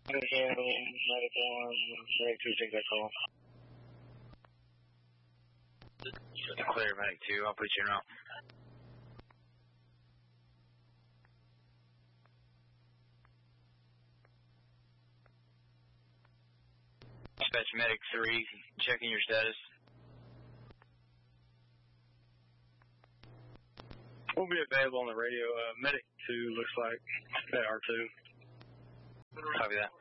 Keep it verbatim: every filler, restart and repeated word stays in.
Clear, Medic two. I'll put you in route. Dispatch Medic three, checking your status. We'll be available on the radio. Uh, Medic two looks like they are too. Copy that.